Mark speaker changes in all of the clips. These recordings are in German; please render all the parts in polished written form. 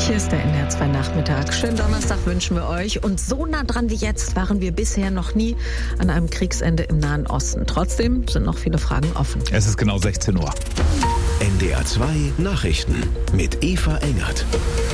Speaker 1: Hier ist der NDR 2 Nachmittag. Schönen Donnerstag wünschen wir euch. Und so nah dran wie jetzt waren wir bisher noch nie an einem Kriegsende im Nahen Osten. Trotzdem sind noch viele Fragen offen.
Speaker 2: Es ist genau 16 Uhr.
Speaker 3: NDR 2 Nachrichten mit Eva Engert.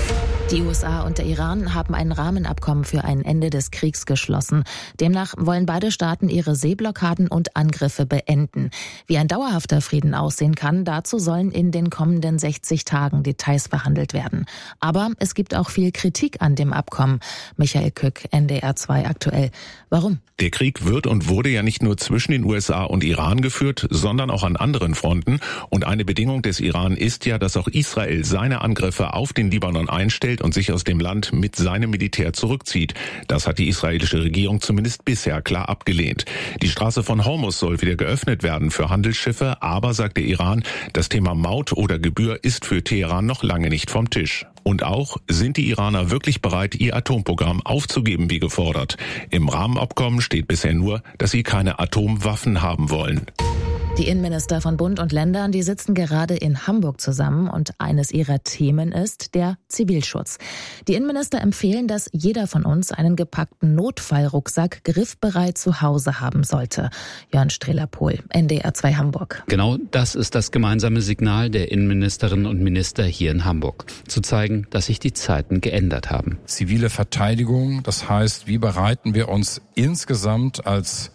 Speaker 4: Die USA und der Iran haben ein Rahmenabkommen für ein Ende des Kriegs geschlossen. Demnach wollen beide Staaten ihre Seeblockaden und Angriffe beenden. Wie ein dauerhafter Frieden aussehen kann, dazu sollen in den kommenden 60 Tagen Details verhandelt werden. Aber es gibt auch viel Kritik an dem Abkommen. Michael Kück, NDR 2 aktuell. Warum?
Speaker 5: Der Krieg wird und wurde ja nicht nur zwischen den USA und Iran geführt, sondern auch an anderen Fronten. Und eine Bedingung des Iran ist ja, dass auch Israel seine Angriffe auf den Libanon einstellt und sich aus dem Land mit seinem Militär zurückzieht. Das hat die israelische Regierung zumindest bisher klar abgelehnt. Die Straße von Hormuz soll wieder geöffnet werden für Handelsschiffe, aber, sagt der Iran, das Thema Maut oder Gebühr ist für Teheran noch lange nicht vom Tisch. Und auch, sind die Iraner wirklich bereit, ihr Atomprogramm aufzugeben, wie gefordert? Im Rahmenabkommen steht bisher nur, dass sie keine Atomwaffen haben wollen.
Speaker 4: Die Innenminister von Bund und Ländern, die sitzen gerade in Hamburg zusammen und eines ihrer Themen ist der Zivilschutz. Die Innenminister empfehlen, dass jeder von uns einen gepackten Notfallrucksack griffbereit zu Hause haben sollte. Jörn Strehler-Pohl, NDR 2 Hamburg.
Speaker 6: Genau das ist das gemeinsame Signal der Innenministerinnen und Minister hier in Hamburg. Zu zeigen, dass sich die Zeiten geändert haben.
Speaker 7: Zivile Verteidigung, das heißt, wie bereiten wir uns insgesamt als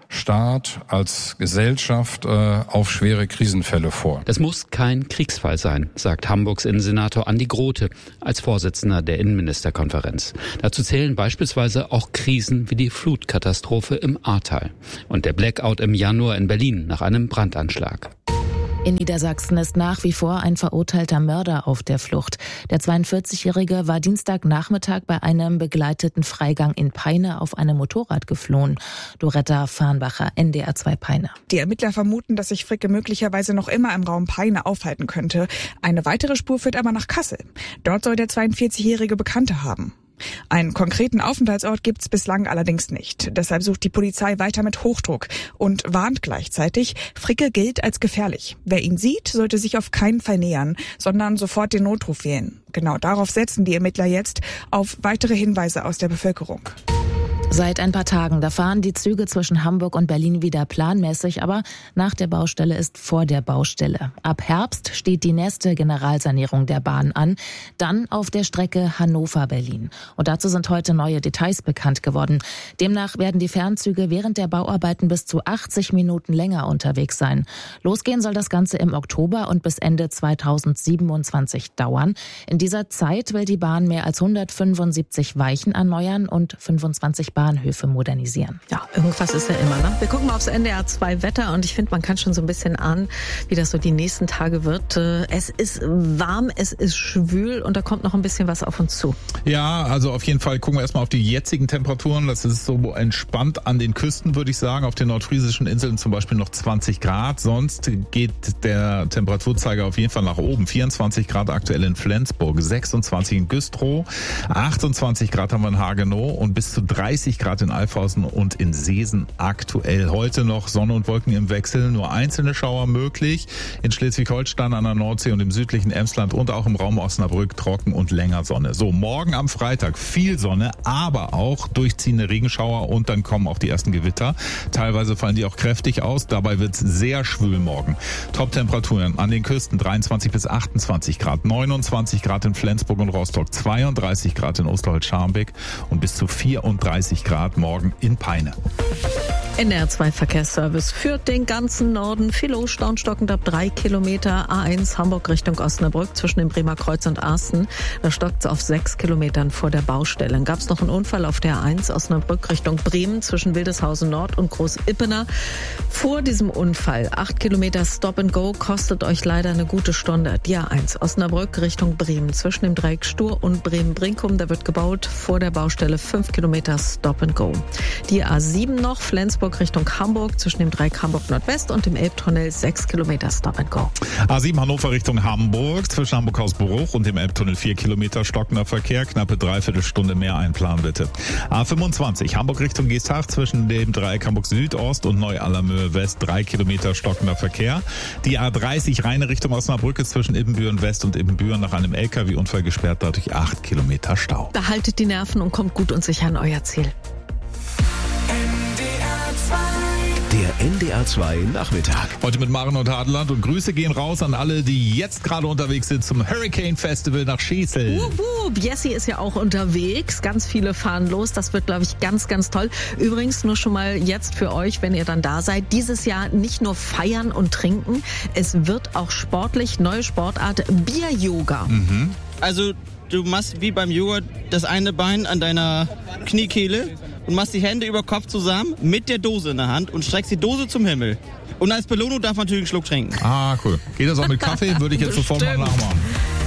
Speaker 7: Staat, als Gesellschaft auf schwere Krisenfälle vor.
Speaker 6: Das muss kein Kriegsfall sein, sagt Hamburgs Innensenator Andi Grote als Vorsitzender der Innenministerkonferenz. Dazu zählen beispielsweise auch Krisen wie die Flutkatastrophe im Ahrtal und der Blackout im Januar in Berlin nach einem Brandanschlag.
Speaker 4: In Niedersachsen ist nach wie vor ein verurteilter Mörder auf der Flucht. Der 42-Jährige war Dienstagnachmittag bei einem begleiteten Freigang in Peine auf einem Motorrad geflohen. Doretta Farnbacher, NDR 2 Peine.
Speaker 8: Die Ermittler vermuten, dass sich Fricke möglicherweise noch immer im Raum Peine aufhalten könnte. Eine weitere Spur führt aber nach Kassel. Dort soll der 42-Jährige Bekannte haben. Einen konkreten Aufenthaltsort gibt's bislang allerdings nicht. Deshalb sucht die Polizei weiter mit Hochdruck und warnt gleichzeitig, Fricke gilt als gefährlich. Wer ihn sieht, sollte sich auf keinen Fall nähern, sondern sofort den Notruf wählen. Genau darauf setzen die Ermittler jetzt, auf weitere Hinweise aus der Bevölkerung.
Speaker 4: Seit ein paar Tagen, da fahren die Züge zwischen Hamburg und Berlin wieder planmäßig, aber nach der Baustelle ist vor der Baustelle. Ab Herbst steht die nächste Generalsanierung der Bahn an, dann auf der Strecke Hannover-Berlin. Und dazu sind heute neue Details bekannt geworden. Demnach werden die Fernzüge während der Bauarbeiten bis zu 80 Minuten länger unterwegs sein. Losgehen soll das Ganze im Oktober und bis Ende 2027 dauern. In dieser Zeit will die Bahn mehr als 175 Weichen erneuern und 25 Bahnhöfe modernisieren.
Speaker 1: Ja, irgendwas ist ja immer, ne? Wir gucken mal aufs NDR 2 Wetter und ich finde, man kann schon so ein bisschen ahnen, wie das so die nächsten Tage wird. Es ist warm, es ist schwül und da kommt noch ein bisschen was auf uns zu.
Speaker 2: Ja, also auf jeden Fall gucken wir erstmal auf die jetzigen Temperaturen. Das ist so entspannt an den Küsten, würde ich sagen. Auf den nordfriesischen Inseln zum Beispiel noch 20 Grad. Sonst geht der Temperaturzeiger auf jeden Fall nach oben. 24 Grad aktuell in Flensburg, 26 in Güstrow, 28 Grad haben wir in Hagenow und bis zu 30 Grad in Alfhausen und in Seesen aktuell. Heute noch Sonne und Wolken im Wechsel, nur einzelne Schauer möglich. In Schleswig-Holstein, an der Nordsee und im südlichen Emsland und auch im Raum Osnabrück trocken und länger Sonne. So, morgen am Freitag viel Sonne, aber auch durchziehende Regenschauer und dann kommen auch die ersten Gewitter. Teilweise fallen die auch kräftig aus. Dabei wird es sehr schwül morgen. Top-Temperaturen an den Küsten 23 bis 28 Grad, 29 Grad in Flensburg und Rostock, 32 Grad in Osterholz-Scharmbeck und bis zu 34 Grad morgen in Peine.
Speaker 1: NDR 2 Verkehrsservice führt den ganzen Norden. Viel los, staunstockend ab 3 Kilometer. A1 Hamburg Richtung Osnabrück zwischen dem Bremer Kreuz und Arsten. Da stockt es auf 6 Kilometern vor der Baustelle. Dann gab es noch einen Unfall auf der A1 Osnabrück Richtung Bremen zwischen Wildeshausen Nord und Groß-Ippener. Vor diesem Unfall 8 Kilometer Stop and Go kostet euch leider eine gute Stunde. Die A1 Osnabrück Richtung Bremen zwischen dem Dreieck Stur und Bremen-Brinkum. Da wird gebaut. Vor der Baustelle 5 Kilometer Stop Stop and Go. Die A7 noch, Flensburg Richtung Hamburg, zwischen dem Dreieck Hamburg Nordwest und dem Elbtunnel 6 Kilometer Stop and Go.
Speaker 2: A7 Hannover Richtung Hamburg, zwischen Hamburg-Hausbruch und dem Elbtunnel 4 Kilometer stockender Verkehr, knappe Dreiviertelstunde mehr einplanen bitte. A25 Hamburg Richtung Geesthacht, zwischen dem Dreieck Hamburg Südost und Neu-Allermöhe West 3 Kilometer stockender Verkehr. Die A30 Rheine Richtung Osnabrück ist zwischen Ibbenbüren West und Ibbenbüren nach einem LKW-Unfall gesperrt, dadurch 8 Kilometer Stau.
Speaker 1: Behaltet die Nerven und kommt gut und sicher an euer Ziel.
Speaker 3: Der NDR 2 Nachmittag.
Speaker 2: Heute mit Maren und Hadeland und Grüße gehen raus an alle, die jetzt gerade unterwegs sind zum Hurricane Festival nach Schießel.
Speaker 1: Jessie ist ja auch unterwegs. Ganz viele fahren los. Das wird, glaube ich, ganz, ganz toll. Übrigens nur schon mal jetzt für euch, wenn ihr dann da seid, dieses Jahr nicht nur feiern und trinken. Es wird auch sportlich, neue Sportart, Bier-Yoga.
Speaker 9: Mhm. Also du machst wie beim Yoga das eine Bein an deiner Kniekehle und machst die Hände über Kopf zusammen mit der Dose in der Hand und streckst die Dose zum Himmel. Und als Belohnung darf man natürlich einen Schluck trinken.
Speaker 2: Ah, cool. Geht das auch mit Kaffee? Würde ich jetzt sofort mal nachmachen.